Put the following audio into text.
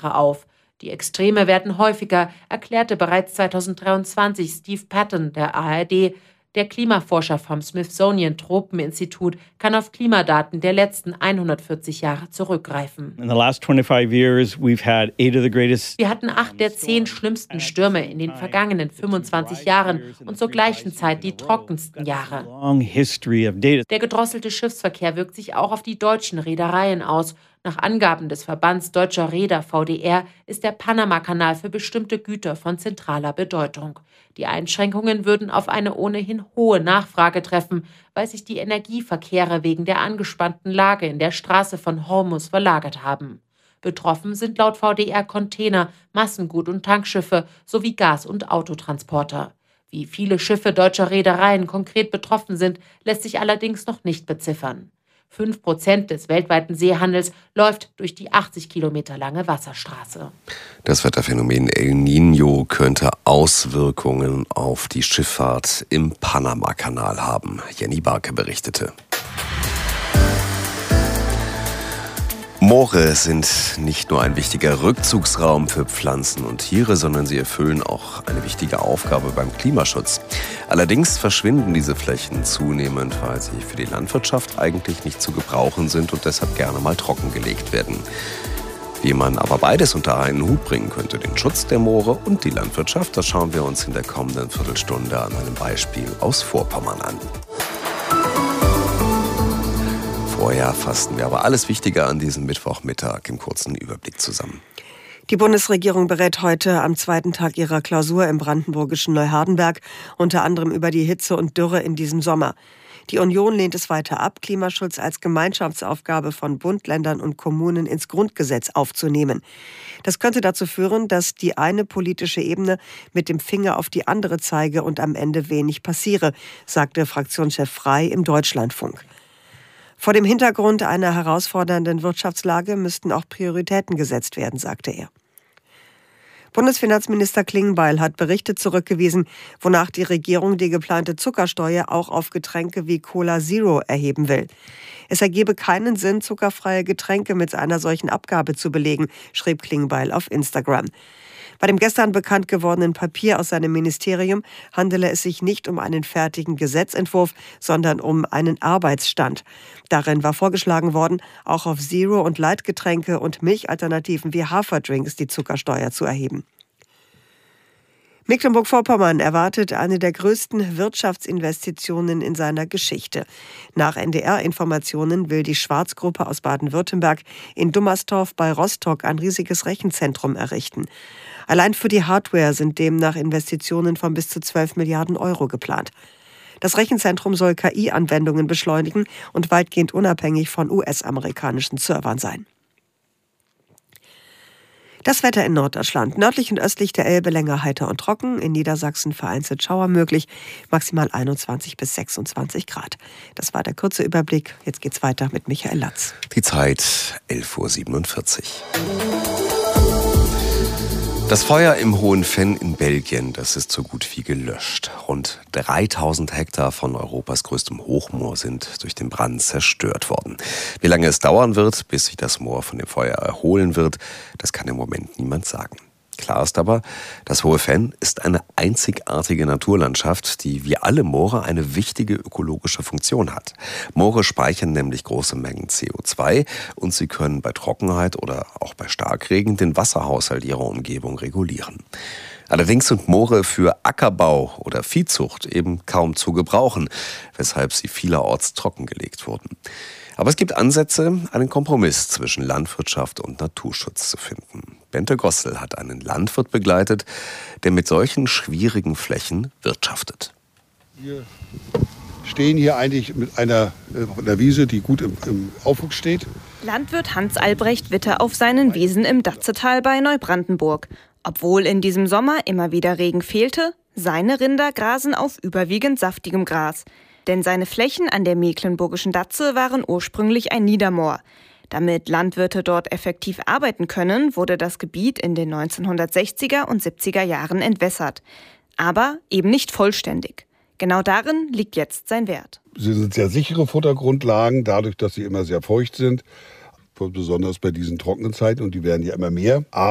Jahre auf. Die Extreme werden häufiger, erklärte bereits 2023 Steve Patton der ARD. Der Klimaforscher vom Smithsonian Tropeninstitut kann auf Klimadaten der letzten 140 Jahre zurückgreifen. Wir hatten 8 der 10 schlimmsten Stürme in den vergangenen 25 Jahren und zur gleichen Zeit die trockensten Jahre. Der gedrosselte Schiffsverkehr wirkt sich auch auf die deutschen Reedereien aus. Nach Angaben des Verbands Deutscher Reeder VDR ist der Panama-Kanal für bestimmte Güter von zentraler Bedeutung. Die Einschränkungen würden auf eine ohnehin hohe Nachfrage treffen, weil sich die Energieverkehre wegen der angespannten Lage in der Straße von Hormuz verlagert haben. Betroffen sind laut VDR Container, Massengut- und Tankschiffe sowie Gas- und Autotransporter. Wie viele Schiffe deutscher Reedereien konkret betroffen sind, lässt sich allerdings noch nicht beziffern. 5% des weltweiten Seehandels läuft durch die 80 Kilometer lange Wasserstraße. Das Wetterphänomen El Niño könnte Auswirkungen auf die Schifffahrt im Panama-Kanal haben. Jenny Barke berichtete. Moore sind nicht nur ein wichtiger Rückzugsraum für Pflanzen und Tiere, sondern sie erfüllen auch eine wichtige Aufgabe beim Klimaschutz. Allerdings verschwinden diese Flächen zunehmend, weil sie für die Landwirtschaft eigentlich nicht zu gebrauchen sind und deshalb gerne mal trockengelegt werden. Wie man aber beides unter einen Hut bringen könnte, den Schutz der Moore und die Landwirtschaft, das schauen wir uns in der kommenden Viertelstunde an einem Beispiel aus Vorpommern an. Vorher fassen wir aber alles Wichtige an diesem Mittwochmittag im kurzen Überblick zusammen. Die Bundesregierung berät heute am zweiten Tag ihrer Klausur im brandenburgischen Neuhardenberg, unter anderem über die Hitze und Dürre in diesem Sommer. Die Union lehnt es weiter ab, Klimaschutz als Gemeinschaftsaufgabe von Bund, Ländern und Kommunen ins Grundgesetz aufzunehmen. Das könnte dazu führen, dass die eine politische Ebene mit dem Finger auf die andere zeige und am Ende wenig passiere, sagte Fraktionschef Frey im Deutschlandfunk. Vor dem Hintergrund einer herausfordernden Wirtschaftslage müssten auch Prioritäten gesetzt werden, sagte er. Bundesfinanzminister Klingbeil hat Berichte zurückgewiesen, wonach die Regierung die geplante Zuckersteuer auch auf Getränke wie Cola Zero erheben will. Es ergebe keinen Sinn, zuckerfreie Getränke mit einer solchen Abgabe zu belegen, schrieb Klingbeil auf Instagram. Bei dem gestern bekannt gewordenen Papier aus seinem Ministerium handele es sich nicht um einen fertigen Gesetzentwurf, sondern um einen Arbeitsstand. Darin war vorgeschlagen worden, auch auf Zero- und Light-Getränke und Milchalternativen wie Haferdrinks die Zuckersteuer zu erheben. Mecklenburg-Vorpommern erwartet eine der größten Wirtschaftsinvestitionen in seiner Geschichte. Nach NDR-Informationen will die Schwarz-Gruppe aus Baden-Württemberg in Dummerstorf bei Rostock ein riesiges Rechenzentrum errichten. Allein für die Hardware sind demnach Investitionen von bis zu 12 Milliarden Euro geplant. Das Rechenzentrum soll KI-Anwendungen beschleunigen und weitgehend unabhängig von US-amerikanischen Servern sein. Das Wetter in Norddeutschland. Nördlich und östlich der Elbe länger heiter und trocken. In Niedersachsen vereinzelt Schauer möglich. Maximal 21 bis 26 Grad. Das war der kurze Überblick. Jetzt geht's weiter mit Michael Latz. Die Zeit 11.47 Uhr. Das Feuer im Hohen Venn in Belgien, das ist so gut wie gelöscht. Rund 3000 Hektar von Europas größtem Hochmoor sind durch den Brand zerstört worden. Wie lange es dauern wird, bis sich das Moor von dem Feuer erholen wird, das kann im Moment niemand sagen. Klar ist aber, das Hohe Venn ist eine einzigartige Naturlandschaft, die wie alle Moore eine wichtige ökologische Funktion hat. Moore speichern nämlich große Mengen CO2 und sie können bei Trockenheit oder auch bei Starkregen den Wasserhaushalt ihrer Umgebung regulieren. Allerdings sind Moore für Ackerbau oder Viehzucht eben kaum zu gebrauchen, weshalb sie vielerorts trockengelegt wurden. Aber es gibt Ansätze, einen Kompromiss zwischen Landwirtschaft und Naturschutz zu finden. Bente Gossel hat einen Landwirt begleitet, der mit solchen schwierigen Flächen wirtschaftet. Wir stehen hier eigentlich mit einer Wiese, die gut im Aufwuchs steht. Landwirt Hans Albrecht Witte auf seinen Wiesen im Datzetal bei Neubrandenburg. Obwohl in diesem Sommer immer wieder Regen fehlte, seine Rinder grasen auf überwiegend saftigem Gras. Denn seine Flächen an der mecklenburgischen Datze waren ursprünglich ein Niedermoor. Damit Landwirte dort effektiv arbeiten können, wurde das Gebiet in den 1960er und 70er Jahren entwässert. Aber eben nicht vollständig. Genau darin liegt jetzt sein Wert. Sie sind sehr sichere Futtergrundlagen, dadurch, dass sie immer sehr feucht sind. Besonders bei diesen trockenen Zeiten, und die werden ja immer mehr.